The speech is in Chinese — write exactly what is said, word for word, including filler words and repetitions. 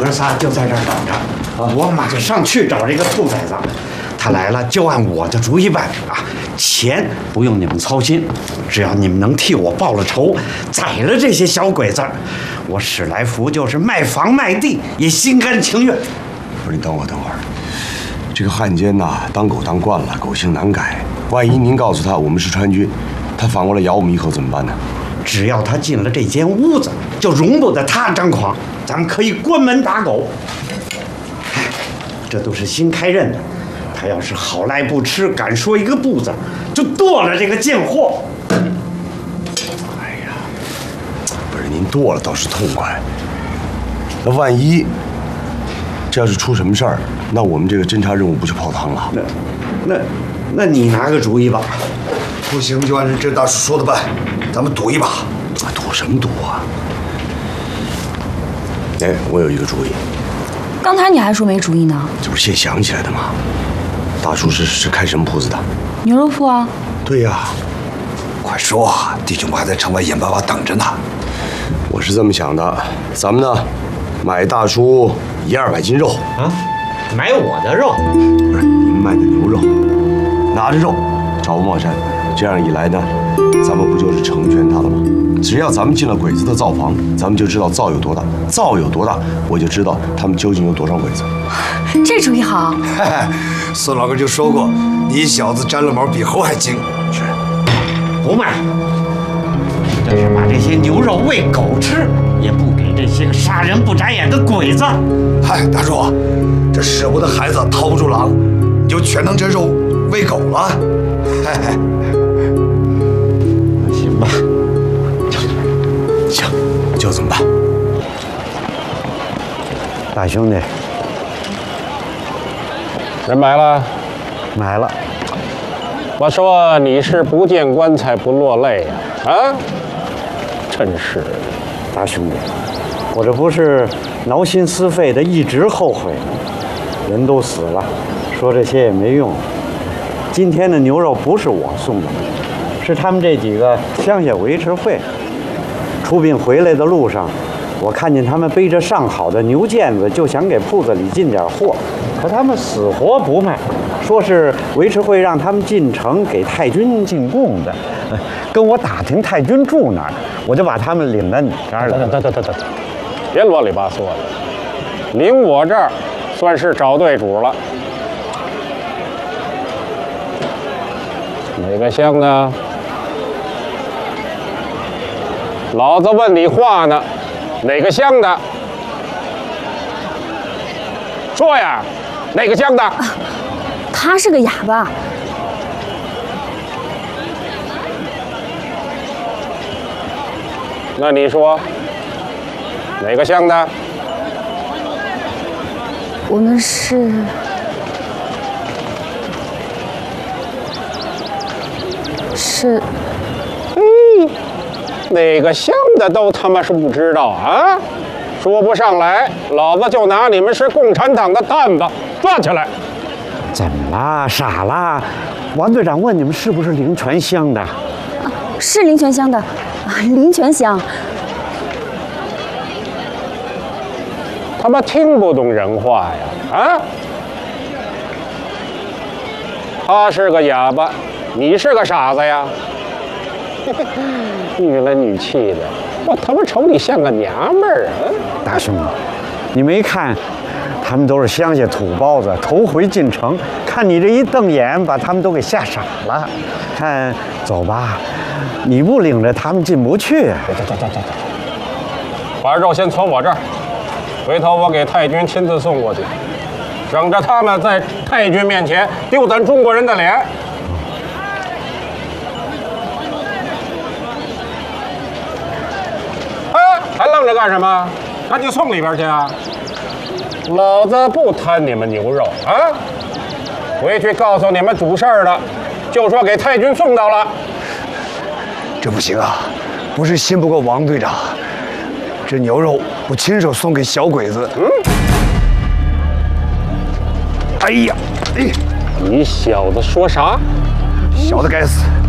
哥仨就在这儿等着，啊，我马上去找这个兔崽子。他来了就按我的主意办啊，钱不用你们操心，只要你们能替我报了仇，宰了这些小鬼子，我史来福就是卖房卖地也心甘情愿。 不是，你等会儿，等会儿。这个汉奸呐，当狗当惯了，狗性难改。万一您告诉他我们是川军，他反过来咬我们一口怎么办呢？ 只要他进了这间屋子，就容不得他张狂，咱们可以关门打狗。哎，这都是新开任的，他要是好赖不吃，敢说一个不字，就剁了这个贱货。 哎呀，不是您剁了倒是痛快，那万一这要是出什么事儿，那我们这个侦察任务不就泡汤了？ 那，那，那你拿个主意吧。 不行就按照这大叔说的办，咱们赌一把。 赌什么赌啊？哎，我有一个主意。 刚才你还说没主意呢。 这不是现想起来的吗？大叔是是开什么铺子的？ 牛肉铺啊。 对呀。 快说啊，弟兄们还在城外眼巴巴等着呢。 我是这么想的，咱们呢，买大叔一二百斤肉啊，买我的肉？ 不是，您卖的牛肉，拿着肉找吴茂山，这样一来呢，咱们不就是成全他了吗？只要咱们进了鬼子的灶房，咱们就知道灶有多大，灶有多大，我就知道他们究竟有多少鬼子。 这主意好。 孙老哥就说过，你小子沾了毛比猴还精。 是， 不卖。这是把这些牛肉喂狗吃，也不给这些个杀人不眨眼的鬼子。 嗨，大叔，这舍不得孩子掏不住狼，你就全当这肉喂狗了。嘿嘿。 行吧。 行，就这么办。 大兄弟， 人买了， 买了。 我说你是不见棺材不落泪呀！啊，真是。 大兄弟，我这不是挠心撕肺的，一直后悔呢。人都死了，说这些也没用。今天的牛肉不是我送的，是他们这几个乡下维持会。出殡回来的路上，我看见他们背着上好的牛腱子，就想给铺子里进点货，可他们死活不卖，说是维持会让他们进城给太君进贡的。跟我打听太君住哪儿，我就把他们领到你这儿来。 等等等等等等，别啰里吧嗦的，领我这儿算是找对主了。哪个乡呢？老子问你话呢，哪个乡的？说呀，哪个乡的？啊、 他是个哑巴。 那你说，哪个乡的？ 我们是。是。 嗯。哪个乡的都他妈是不知道啊！说不上来，老子就拿你们是共产党的探子抓起来。 怎么啦？傻啦？王队长问你们是不是灵泉乡的？啊， 是灵泉乡的，啊，灵泉乡。 他妈听不懂人话呀！啊！他是个哑巴，你是个傻子呀！女了女气的，我他妈瞅你像个娘们儿啊！ 大兄弟，你没看，他们都是乡下土包子，头回进城，看你这一瞪眼，把他们都给吓傻了。看，走吧，你不领着他们进不去啊！ 走走走走走，把肉先从我这儿，回头我给太君亲自送过去，省着他们在太君面前丢咱中国人的脸。还愣着干什么？赶紧送里边去啊！老子不贪你们牛肉啊！回去告诉你们主事儿的，就说给太君送到了。 这不行啊！不是信不过王队长，这牛肉我亲手送给小鬼子。嗯。哎呀，哎！ 你小子说啥？ 小的该死！